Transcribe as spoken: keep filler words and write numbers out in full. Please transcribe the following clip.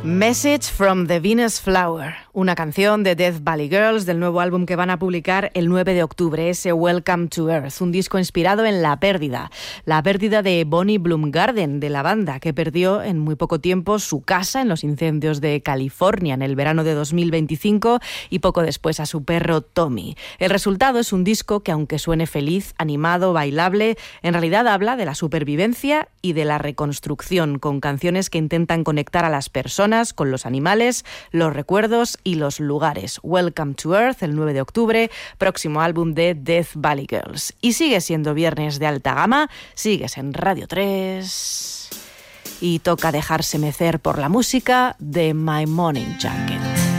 Message from the Venus Flower, una canción de Death Valley Girls del nuevo álbum que van a publicar el nueve de octubre, ese Welcome to Earth, un disco inspirado en la pérdida, la pérdida de Bonnie Bloomgarden, de la banda, que perdió en muy poco tiempo su casa en los incendios de California en el verano de dos mil veinticinco y poco después a su perro Tommy. El resultado es un disco que, aunque suene feliz, animado, bailable, en realidad habla de la supervivencia y de la reconstrucción, con canciones que intentan conectar a las personas con los animales, los recuerdos y los lugares. Welcome to Earth, el nueve de octubre, próximo álbum de Death Valley Girls. Y sigue siendo viernes de alta gama, sigues en Radio tres y toca dejarse mecer por la música de My Morning Jacket.